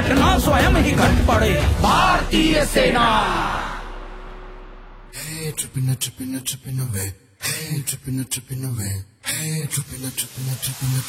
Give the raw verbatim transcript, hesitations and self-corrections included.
काटना स्वयं ही घट पड़े भारतीय सेना। Hey, tripping, tripping, tripping away. Hey, tripping, tripping away. Hey, tripping, tripping, tripping,